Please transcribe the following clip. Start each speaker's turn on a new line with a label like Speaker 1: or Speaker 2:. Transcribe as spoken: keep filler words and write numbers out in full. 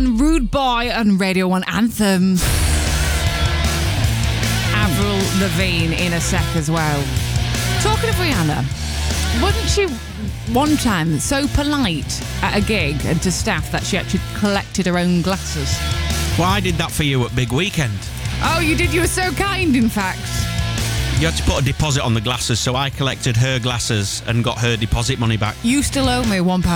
Speaker 1: and Rude Boy on Radio one Anthem. Avril Lavigne in a sec as well. Talking of Rihanna, wasn't she one time so polite at a gig and to staff that she actually collected her own glasses?
Speaker 2: Well, I did that for you at Big Weekend.
Speaker 1: Oh, you did? You were so kind, in fact.
Speaker 2: You had to put a deposit on the glasses, so I collected her glasses and got her deposit money back.
Speaker 1: You still owe me one pound.